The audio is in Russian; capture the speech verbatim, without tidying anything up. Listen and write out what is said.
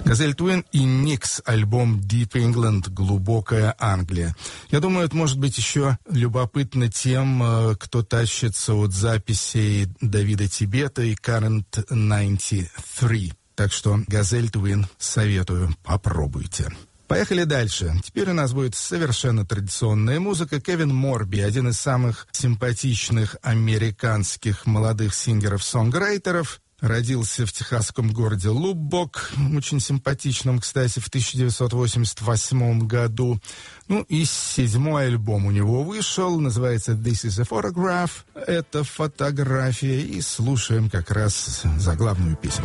Газель Твин и Никс, альбом Deep England, глубокая Англия. Я думаю, это может быть еще любопытно тем, кто тащится от записей Давида Тибета и Current девяносто три. Так что Газель Твин советую, попробуйте. Поехали дальше. Теперь у нас будет совершенно традиционная музыка. Кевин Морби, один из самых симпатичных американских молодых сингеров-сонграйтеров, родился в техасском городе Луббок, очень симпатичном, кстати, в тысяча девятьсот восемьдесят восьмом году. Ну и седьмой альбом у него вышел, называется «This is a Photograph». Это фотография, и слушаем как раз заглавную песню.